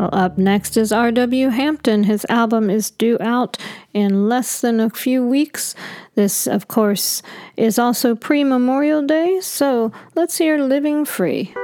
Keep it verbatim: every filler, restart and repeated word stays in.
Well, up next is R W Hampton. His album is due out in less than a few weeks. This, of course, is also pre-Memorial Day, so let's hear Living Free.